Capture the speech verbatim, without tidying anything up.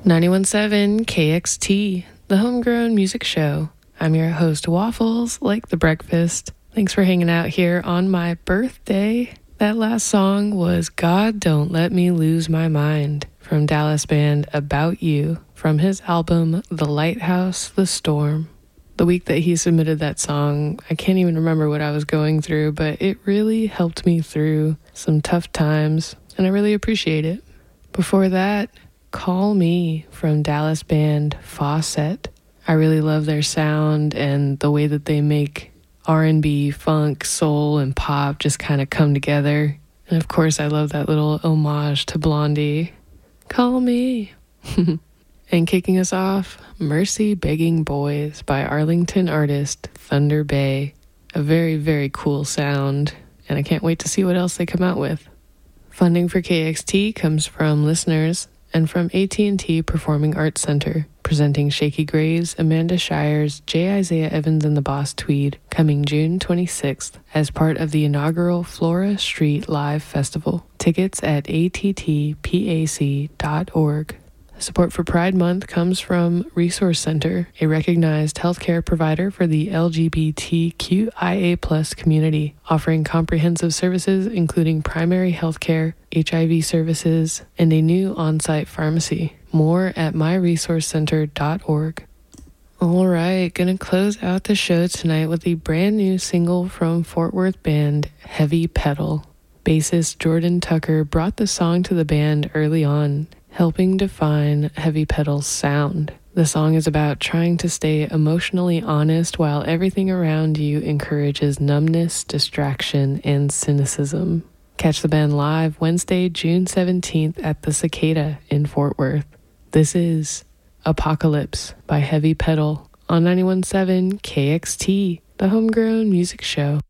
ninety-one point seven K X T, the Homegrown Music Show. I'm your host, Waffles, like the breakfast. Thanks for hanging out here on my birthday. That last song was God Don't Let Me Lose My Mind from Dallas band About You from his album The Lighthouse, The Storm. The week that he submitted that song, I can't even remember what I was going through, but it really helped me through some tough times, and I really appreciate it. Before that, Call Me from Dallas band Fawcett. I really love their sound and the way that they make R and B, funk, soul, and pop just kind of come together. And of course, I love that little homage to Blondie. Call Me. And kicking us off, Mercy Begging Boys by Arlington artist Thunder Bay. A very, very cool sound, and I can't wait to see what else they come out with. Funding for K X T comes from listeners and from A T and T Performing Arts Center, presenting Shaky Graves, Amanda Shires, J. Isaiah Evans and the Boss Tweed, coming June twenty-sixth as part of the inaugural Flora Street Live Festival. Tickets at A T T P A C dot org. Support for Pride Month comes from Resource Center, a recognized healthcare provider for the L G B T Q I A plus community, offering comprehensive services including primary healthcare, H I V services, and a new on-site pharmacy. More at my resource center dot org. All right, gonna close out the show tonight with a brand new single from Fort Worth band Heavy Pedal. Bassist Jordan Tucker brought the song to the band early on, helping define Heavy Pedal's sound. The song is about trying to stay emotionally honest while everything around you encourages numbness, distraction, and cynicism. Catch the band live Wednesday, June seventeenth at the Cicada in Fort Worth. This is Apocalypse by Heavy Pedal on ninety-one point seven K X T, the Homegrown Music Show.